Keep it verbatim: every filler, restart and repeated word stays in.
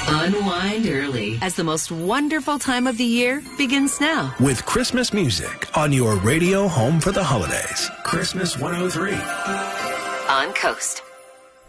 Unwind early as the most wonderful time of the year begins now. With Christmas music on your radio home for the holidays. Christmas one oh three. On Coast.